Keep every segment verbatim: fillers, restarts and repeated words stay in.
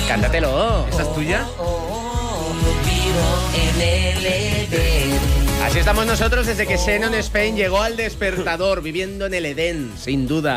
Cántatelo. ¿Esta es tuya? Vivo en el Edén. Así estamos nosotros desde que Xenon Spain llegó al Despertador, viviendo en el Edén, sin duda.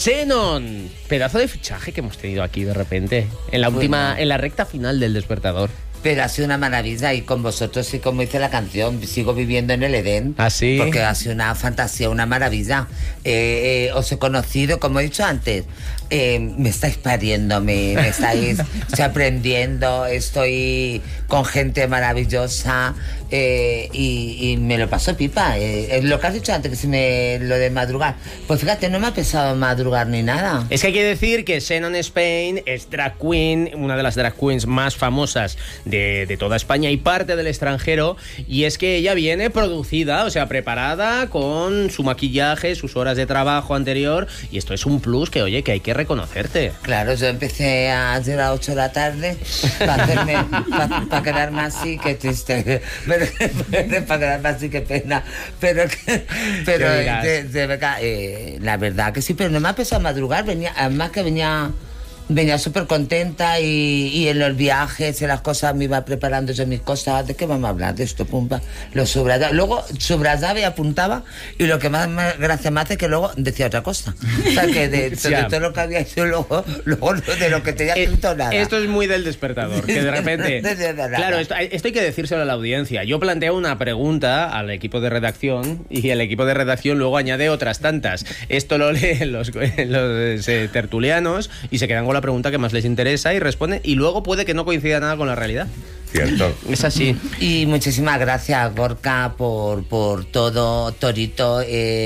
Xenon, pedazo de fichaje que hemos tenido aquí de repente, en la última, bueno. en la recta final del Despertador. Pero ha sido una maravilla y con vosotros, y como dice la canción, sigo viviendo en el Edén. ¿Ah, sí? Porque ha sido una fantasía, una maravilla. Eh, eh, os he conocido, como he dicho antes, eh, me estáis pariendo, me, me estáis aprendiendo, estoy con gente maravillosa eh, y, y me lo paso pipa. Eh, lo que has dicho antes, que si me lo de madrugar, pues fíjate, no me ha pesado madrugar ni nada. Es que hay que decir que Xenon Spain es drag queen, una de las drag queens más famosas De, de toda España y parte del extranjero, y es que ella viene producida, o sea, preparada con su maquillaje, sus horas de trabajo anterior, y esto es un plus que, oye, que hay que reconocerte. Claro, yo empecé a llegar a las ocho de la tarde para hacerme, para pa quedarme así, qué triste, pero, para quedarme así, qué pena, pero, pero de, de verdad, eh, la verdad que sí, pero no me ha pesado madrugar, venía, además que venía... Venía súper contenta y, y en los viajes, en las cosas, me iba preparando yo mis cosas. ¿De qué vamos a hablar? De esto, pumpa. Lo subrayaba. Luego subrayaba y apuntaba, y lo que más, más gracia me hace es que luego decía otra cosa. O sea, que de, de, de todo lo que había hecho luego, luego de lo que tenía escrito, nada. Esto es muy del Despertador, que de repente... Claro, esto, esto hay que decírselo a la audiencia. Yo planteo una pregunta al equipo de redacción y el equipo de redacción luego añade otras tantas. Esto lo leen los, los eh, tertulianos y se quedan con la pregunta que más les interesa y responden, y luego puede que no coincida nada con la realidad. Cierto. Es así. Y muchísimas gracias, Gorka, por, por todo, Torito,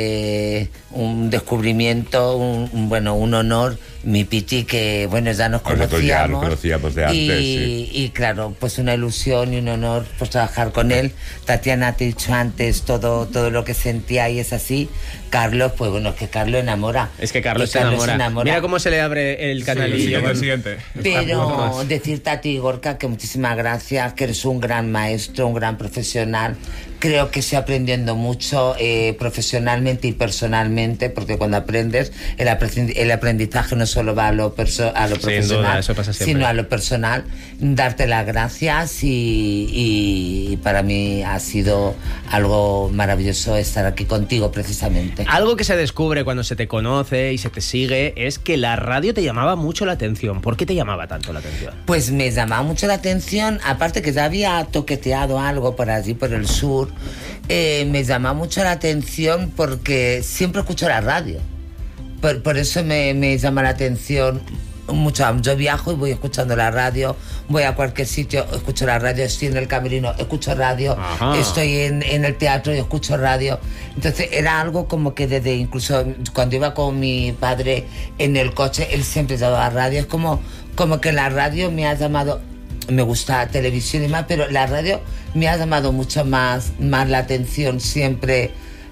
eh, un descubrimiento, un, un, bueno, un honor. Mi Piti, que bueno, ya nos conocíamos. Ya nos conocíamos de antes, y, sí. y claro, pues una ilusión y un honor pues trabajar con él. Tatiana te he dicho antes todo, todo lo que sentía y es así. Carlos, pues bueno, es que Carlos enamora. Es que Carlos, se, Carlos enamora. se enamora. Mira cómo se le abre el canalillo. Sí, el siguiente. Pero decirte a ti, Gorka, que muchísimas gracias, que eres un gran maestro, un gran profesional. Creo que estoy aprendiendo mucho eh, profesionalmente y personalmente, porque cuando aprendes, el, aprendi el aprendizaje no solo va a lo, perso a lo profesional, Sin duda, eso pasa siempre. Sino a lo personal. Darte las gracias y, y, y para mí ha sido algo maravilloso estar aquí contigo, precisamente. Algo que se descubre cuando se te conoce y se te sigue es que la radio te llamaba mucho la atención. ¿Por qué te llamaba tanto la atención? Pues me llamaba mucho la atención, aparte que ya había toqueteado algo por allí, por el sur. Eh, me llama mucho la atención porque siempre escucho la radio. Por, por eso me, me llama la atención mucho. Yo viajo y voy escuchando la radio, voy a cualquier sitio, escucho la radio, estoy en el camerino, escucho radio, Ajá. estoy en, en el teatro y escucho radio. Entonces era algo como que desde, incluso cuando iba con mi padre en el coche, él siempre llevaba radio. Es como, como que la radio me ha llamado... Me gusta televisión y más, pero la radio me ha llamado mucho más, más la atención siempre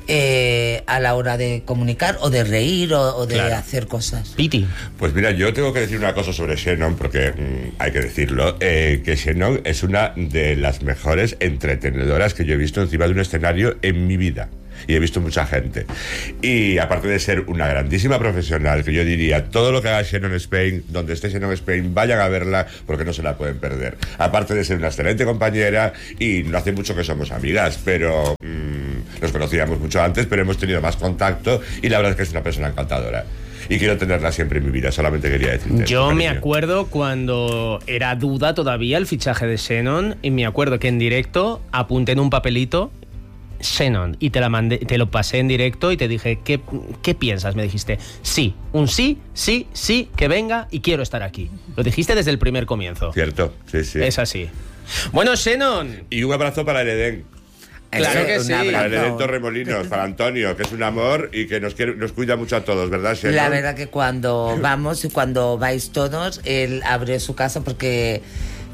eh, a la hora de comunicar o de reír o, o de claro. hacer cosas. Piti. Pues mira, yo tengo que decir una cosa sobre Xenon, porque mmm, hay que decirlo, eh, que Xenon es una de las mejores entretenedoras que yo he visto encima de un escenario en mi vida. Y he visto mucha gente. Y aparte de ser una grandísima profesional, que yo diría, todo lo que haga Xenon Spain, donde esté Xenon Spain, vayan a verla porque no se la pueden perder. Aparte de ser una excelente compañera, y no hace mucho que somos amigas, pero mmm, nos conocíamos mucho antes, pero hemos tenido más contacto, y la verdad es que es una persona encantadora. Y quiero tenerla siempre en mi vida, solamente quería decirte. Yo eso, me acuerdo cuando era duda todavía el fichaje de Xenon, y me acuerdo que en directo apunté en un papelito Xenon, y te, la mandé, te lo pasé en directo y te dije, ¿qué, ¿qué piensas? Me dijiste, sí, un sí, sí, sí, que venga y quiero estar aquí. Lo dijiste desde el primer comienzo. Cierto, sí, sí. Es así. Bueno, Xenon. Y un abrazo para el Edén. Claro que sí. Para el Edén Torremolinos, para Antonio, que es un amor y que nos quiere, nos cuida mucho a todos, ¿verdad, Xenon? La verdad que cuando vamos y cuando vais todos, él abre su casa porque...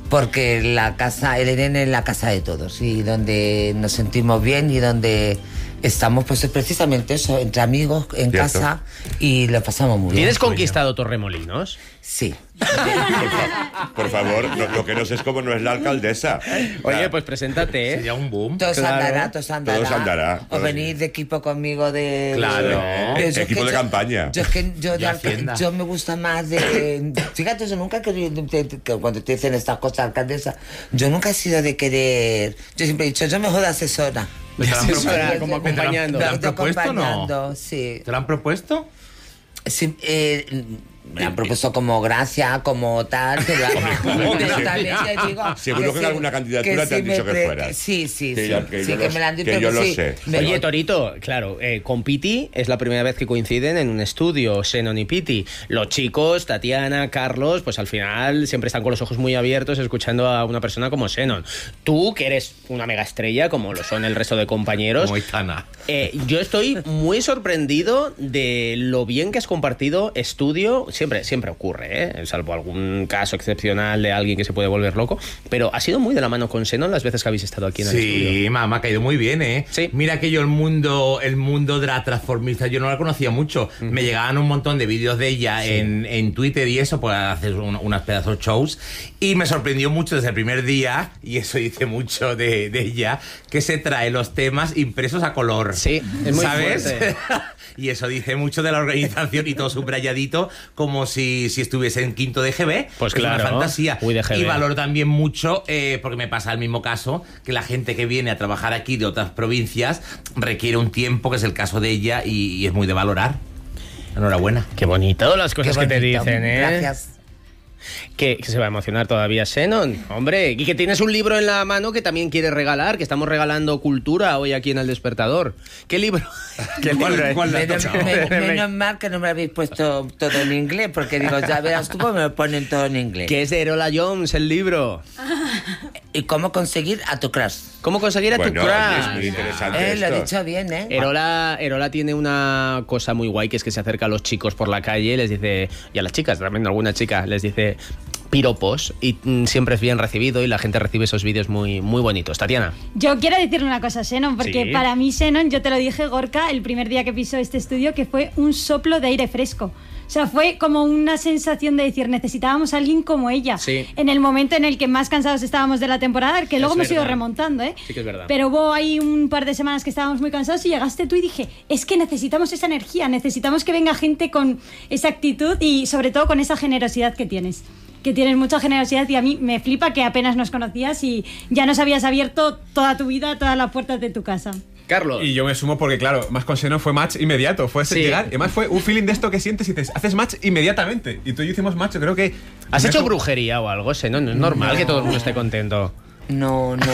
Porque la casa, el Edén es la casa de todos y donde nos sentimos bien y donde estamos pues precisamente eso, entre amigos, en ¿Cierto? casa, y lo pasamos muy bien. ¿Tienes conquistado Torremolinos? Sí. Por favor, lo, lo que no sé es cómo no es la alcaldesa. Oye, pues preséntate, ¿eh? Sería un boom. Todo Claro. andará, todo andará. Todo andará, O todo. venir de equipo conmigo de... Claro. de- yo Equipo que de yo- campaña. Yo es que yo, de Y alca- Hacienda. yo me gusta más de... Fíjate, yo nunca he querido... de- de- que cuando te dicen estas cosas, alcaldesa, yo nunca he sido de querer... Yo siempre he dicho, yo mejor de asesora. ¿Te lo han Asesora, propuesto? como ¿Te lo han- acompañando. ¿Te lo han De propuesto o no? acompañando, sí. ¿Te lo han propuesto? Sí, eh, me han propuesto como gracia, como tal, pero, ¿Cómo? pero Sí. también te digo Seguro que en sí- alguna candidatura te sí han dicho me que pre- fueras. Sí, sí, Que sí, ya- que sí, yo que lo- me lo han dicho. que yo pero lo sí, sé. me- Oye, Torito, claro, eh, con Piti es la primera vez que coinciden en un estudio, Xenon y Piti. Los chicos, Tatiana, Carlos, pues al final siempre están con los ojos muy abiertos escuchando a una persona como Xenon. Tú, que eres una mega estrella, como lo son el resto de compañeros, Como Itana. eh, yo estoy muy sorprendido de lo bien que has compartido estudio. Siempre, siempre ocurre, ¿eh? Salvo algún caso excepcional de alguien que se puede volver loco. Pero ha sido muy de la mano con Xenon las veces que habéis estado aquí en el estudio. Sí, ma, me ha caído muy bien, ¿eh? Sí. Mira que yo el mundo, el mundo de la transformista, yo no la conocía mucho. Uh-huh. Me llegaban un montón de vídeos de ella sí. en, en Twitter y eso, pues hacer un, unas pedazos shows. Y me sorprendió mucho desde el primer día, y eso dice mucho de, de ella, que se trae los temas impresos a color. Sí, es muy ¿sabes? fuerte. Y eso dice mucho de la organización y todo subrayadito, como si, si estuviese en quinto de G B. Pues es claro, una fantasía. muy de G B. Y valoro también mucho, eh, porque me pasa el mismo caso, que la gente que viene a trabajar aquí de otras provincias requiere un tiempo, que es el caso de ella, y, y es muy de valorar. Enhorabuena. Qué bonito las cosas Qué que te bonito. dicen, ¿eh? Gracias. Que, que se va a emocionar todavía Xenon, hombre. Y que tienes un libro en la mano que también quieres regalar, que estamos regalando cultura hoy aquí en El Despertador. ¿Qué libro? ¿Qué ¿Cuál- libro es? cuál le ha Menos, tocado? me- menos mal que no me habéis puesto todo en inglés, porque digo, ya verás tú cómo me lo ponen todo en inglés. Que es de Erola Jones, el libro. ¿Y cómo conseguir a tu crush? ¿Cómo conseguir a Bueno, tu oye, crush? es muy interesante Eh, lo he esto. dicho bien, ¿eh? Erola, Erola tiene una cosa muy guay, que es que se acerca a los chicos por la calle y les dice, y a las chicas también, alguna chica, les dice piropos, y mm, siempre es bien recibido y la gente recibe esos vídeos muy, muy bonitos. Tatiana. Yo quiero decirle una cosa a Xenon, porque Sí. para mí Xenon, yo te lo dije, Gorka, el primer día que pisó este estudio, que fue un soplo de aire fresco. O sea, fue como una sensación de decir, necesitábamos a alguien como ella. Sí. En el momento en el que más cansados estábamos de la temporada, que luego Es hemos ido verdad. remontando, ¿eh? Sí que es verdad. Pero hubo ahí un par de semanas que estábamos muy cansados y llegaste tú y dije, es que necesitamos esa energía, necesitamos que venga gente con esa actitud y sobre todo con esa generosidad que tienes. Que tienes mucha generosidad y a mí me flipa que apenas nos conocías y ya nos habías abierto toda tu vida, todas las puertas de tu casa. Carlos. Y yo me sumo porque, claro, más con Xenon fue match inmediato. Fue Sí. llegar. Y además fue un feeling de esto que sientes y dices, haces match inmediatamente. Y tú y yo hicimos match, yo creo que. ¿Has en hecho eso- brujería o algo? Sé, no, no es normal No. que todo el mundo esté contento. No, no,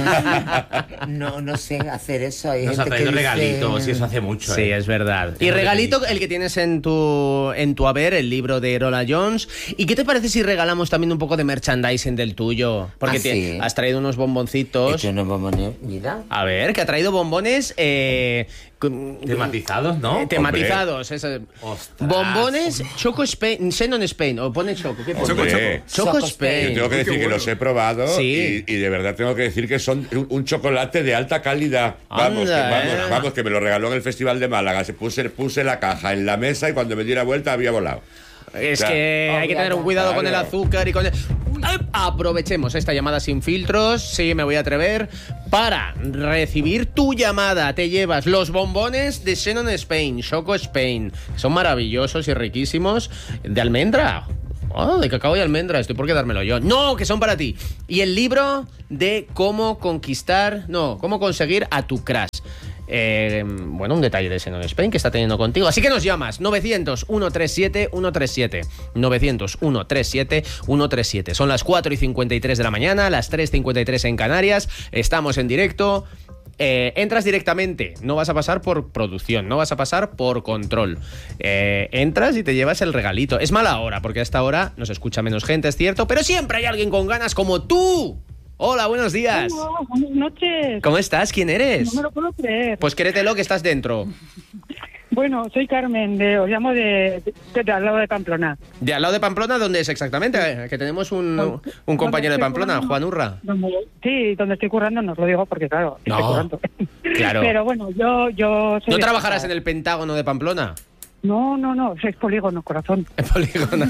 no, no, no sé hacer eso. Hay Nos ha gente traído que dice- regalitos y eso hace mucho. Sí, ¿eh? es verdad. Y muy regalito el que tienes en tu en tu haber, el libro de Erola Jones. ¿Y qué te parece si regalamos también un poco de merchandising del tuyo? Porque ¿Ah, te- sí? has traído unos bomboncitos. Yo no vamos a- mira. A ver, que ha traído bombones eh, con- Tematizados, ¿no? eh, tematizados. eso. Ostras. Bombones Choco Spain, Xenon Spain, o pone Choco. ¿Qué pone? Choco, Hombre, Choco Choco Spain. Yo tengo que Uy, qué decir que bueno. los he probado Sí. y, y de verdad tengo que decir que son un, un chocolate de alta calidad. Vamos, Anda, que, vamos, eh. vamos, que me lo regaló en el Festival de Málaga. Se puse, puse la caja en la mesa y cuando me di la vuelta había volado. Es Claro. que hay que tener un cuidado con el Claro. azúcar y con el... ¡Ay! Aprovechemos esta llamada sin filtros, sí, me voy a atrever, para recibir tu llamada. Te llevas los bombones de Xenon Spain, Choco Spain. Son maravillosos y riquísimos. De almendra. Oh, de cacao y almendra, estoy por quedármelo yo. No, que son para ti. Y el libro de cómo conquistar, no, cómo conseguir a tu crush. Eh, bueno, un detalle de Xenon Spain que está teniendo contigo. Así que nos llamas novecientos, ciento treinta y siete, ciento treinta y siete. novecientos, ciento treinta y siete, ciento treinta y siete. Son las cuatro y cincuenta y tres de la mañana, las tres y cincuenta y tres en Canarias. Estamos en directo. Eh, entras directamente, no vas a pasar por producción, no vas a pasar por control. Eh, entras y te llevas el regalito. Es mala hora, porque a esta hora nos escucha menos gente, es cierto, pero siempre hay alguien con ganas como tú. Hola, buenos días. Hola, buenas noches. ¿Cómo estás? ¿Quién eres? No me lo puedo creer. Pues créetelo que estás dentro. Bueno, soy Carmen, de, os llamo de, de, de al lado de Pamplona. ¿De al lado de Pamplona? ¿Dónde es exactamente? Eh, Que tenemos un, un compañero de Pamplona, Juan Urra. Donde- sí, donde estoy currando, no os lo digo porque, claro, No. estoy currando. Claro. Pero bueno, yo... yo soy ¿No de trabajarás casa. en el Pentágono de Pamplona? No, no, no, es polígono, corazón. En polígono.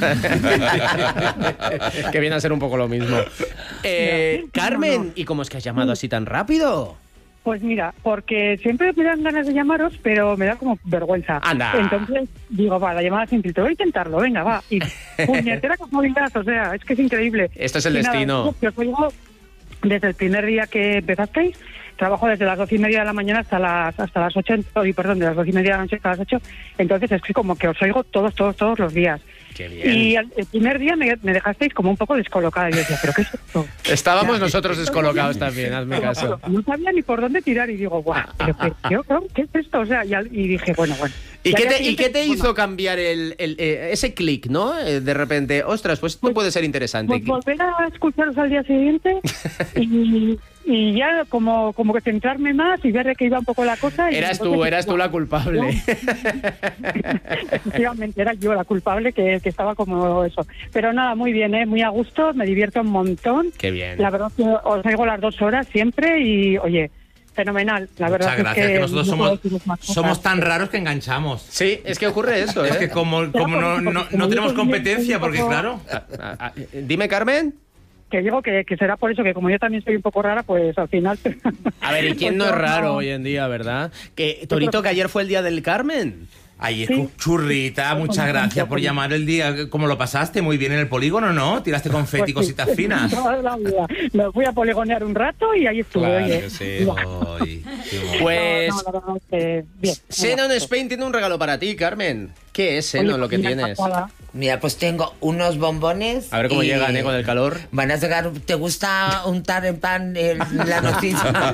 Que viene a ser un poco lo mismo. Eh, No, Carmen, no, no. ¿y cómo es que has llamado así tan rápido? Pues mira, porque siempre me dan ganas de llamaros, pero me da como vergüenza. Anda. Entonces digo, va, la llamada sin filtro, voy a intentarlo, venga, va. Y puñetera casualidad, o sea, es que es increíble. Esto es el Y nada, destino. yo os oigo desde el primer día que empezasteis, trabajo desde las doce y media de la mañana hasta las hasta las ocho, y perdón, de las doce y media de la noche hasta las ocho. Entonces es que como que os oigo todos, todos, todos los días. Qué bien. Y el, el primer día me, me dejasteis como un poco descolocada. Y yo decía, ¿pero qué es esto? Estábamos nosotros descolocados también, hazme caso. No sabía ni por dónde tirar y digo, guau, pero qué, qué, horror, ¿qué es esto? O sea, y, al- y dije, bueno, bueno. ¿Y Y al qué día te, ¿y siguiente, qué te bueno, hizo cambiar el, el, eh, ese clic, no? Eh, de repente, ostras, pues esto Pues- puede ser interesante. Pues volver a escucharos al día siguiente y, y ya como, como que centrarme más y ver de qué iba un poco la cosa. Y Eras tú, entonces, eras tú la culpable. Efectivamente, era yo la culpable que, que estaba como eso. Pero nada, muy bien, ¿eh? Muy a gusto, me divierto un montón. Qué bien. La verdad que os oigo las dos horas siempre y, oye, fenomenal. La verdad Muchas gracias, es que, que nosotros no puedo somos, deciros más cosas. somos tan raros que enganchamos. Sí, es que ocurre eso, ¿eh? Es que como, como no, no, no tenemos competencia, porque claro... Ah, ah, ah, dime, Carmen. Que digo que, que será por eso que como yo también soy un poco rara, pues al final... A ver, ¿y quién no Pues es yo raro no- hoy en día, verdad? Que Torito, que ayer fue el día del Carmen. Ay, Sí. churrita, muchas gracias por llamar el día. ¿Cómo lo pasaste? Muy bien en el polígono, ¿no? Tiraste confeti, Pues sí. cositas finas. Toda la vida. Me fui a poligonear un rato y ahí estuve. Claro oye. que sí. Ay, qué mono. Pues No, no, la verdad es que bien. Xenon Spain tiene un regalo para ti, Carmen. ¿Qué es Xenon Oye, lo que mira, tienes? encantada. Mira, pues tengo unos bombones. A ver cómo y llegan, ¿eh? Con el calor. Van a llegar. ¿Te gusta untar en pan el- la noticia?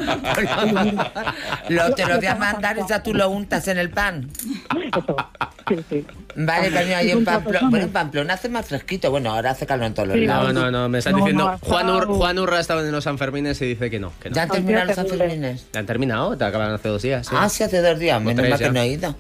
lo, te lo voy a mandar y ya tú lo untas en el pan. Eso. Sí, sí. Vale, cariño, ahí en Un Pamplona. papelón. Bueno, en Pamplona hace más fresquito. Bueno, ahora hace calor en todos los Sí, lados. No, no, no, me están No, diciendo... no, ha Juan, Ur- estado- Juan Urra estaba en los Sanfermines y dice que no, que no. ¿Ya han terminado los terrible. Sanfermines? ¿Ya han terminado? Te acaban hace dos días. ¿sí? Ah, sí, hace dos días. Menos tres mal ya. que no he ido.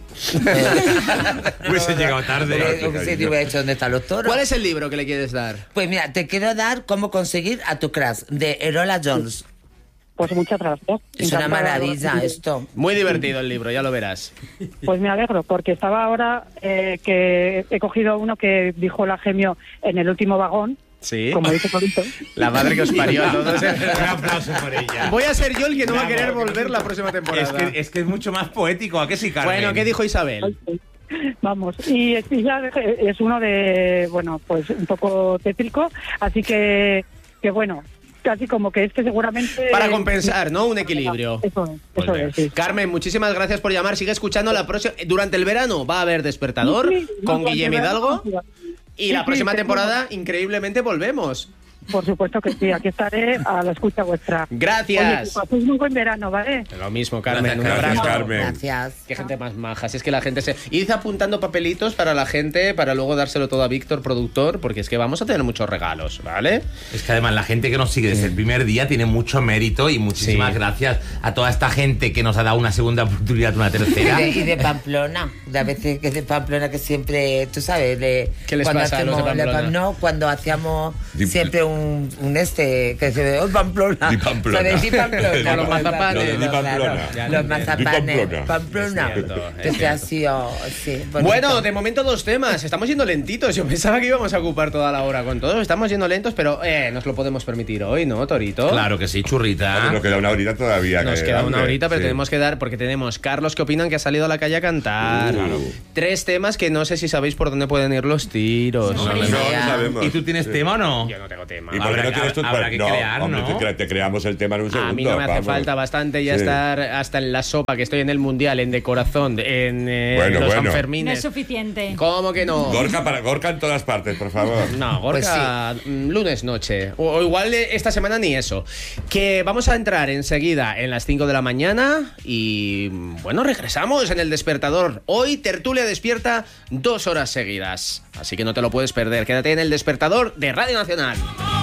Hubiese llegado tarde. Hubiese- hubiese ido, hubiera hecho dónde están los toros. ¿Cuál es el libro que le quieres dar? Pues mira, te quiero dar Cómo conseguir a tu crush, de Erola Jones. Pues muchas gracias. Es una Encantada. maravilla esto. Muy divertido el libro, ya lo verás. Pues me alegro, porque estaba ahora eh, que he cogido uno que dijo la Gemio en el último vagón, Sí. como dice Torito. La madre que os parió a todos. ¿eh? Un aplauso por ella. Voy a ser yo el que no va a Bravo. querer volver la próxima temporada. Es que, es que es mucho más poético, ¿a qué sí, Carmen? Bueno, ¿qué dijo Isabel? Vamos, y, y ya es uno de, bueno, pues un poco tétrico, así que, que bueno, casi como que este seguramente... Para compensar, ¿no? Un equilibrio. Eso es, Pues eso bien. es, sí. Carmen, muchísimas gracias por llamar. Sigue escuchando la próxima. Durante el verano va a haber Despertador Sí, sí, con no, Guillem porque Hidalgo. verano, Y sí, la sí, próxima sí, temporada, increíblemente, volvemos. Por supuesto que sí, aquí estaré a la escucha vuestra. Gracias. Oye, que paséis muy buen verano, ¿vale? Lo mismo, Carmen. Gracias, Un Carmen. abrazo. Carmen. Gracias. Qué gente más maja. Si es que la gente se... Id apuntando papelitos para la gente, para luego dárselo todo a Víctor, productor, porque es que vamos a tener muchos regalos, ¿vale? Es que además la gente que nos sigue desde el primer día tiene mucho mérito y muchísimas Sí. gracias a toda esta gente que nos ha dado una segunda oportunidad, una Y tercera. de, y de Pamplona, de a veces que de Pamplona que siempre, tú sabes, de, ¿Qué les cuando pasa a los de hacemos- Pamplona? no, cuando hacíamos Di- siempre un, un este, que se ve, oh, Pamplona. Di Pamplona. Lo de Di Pamplona. Con los mazapanes. Claro, Di Pamplona. Ya Los lo mazapanes. entiendo. Pamplona. Es cierto, es Que cierto. ha sido, sí, bonito. Bueno, de momento dos temas. Estamos yendo lentitos. Yo pensaba que íbamos a ocupar toda la hora con todo. Estamos yendo lentos, pero eh, nos lo podemos permitir hoy, ¿no, Torito? Claro que sí, churrita. Nos queda una horita todavía. Nos que queda darle, una horita, pero sí. tenemos que dar, porque tenemos Carlos que opinan que ha salido a la calle a cantar. Uh. Tres temas que no sé si sabéis por dónde pueden ir los tiros. No, No, no idea. sabemos. ¿Y tú tienes Sí. tema o no? Yo no tengo tema. ¿Y por qué Habrá no que- tienes tú? habrá que no, crear, hombre, ¿no? te, cre- te creamos el tema en un segundo. A mí no me hace vamos. falta bastante ya Sí. estar hasta en la sopa, que estoy en el Mundial, en Decorazón, en eh, Bueno, los bueno. No es Sanfermines. suficiente. ¿Cómo que no? Gorka, para, Gorka en todas partes, por favor. No, Gorka, Pues mm, lunes noche. O, o igual eh, esta semana ni eso. Que vamos a entrar enseguida en las cinco de la mañana y bueno, regresamos en el Despertador. Hoy tertulia despierta dos horas seguidas. Así que no te lo puedes perder. Quédate en el Despertador de Radio Nacional.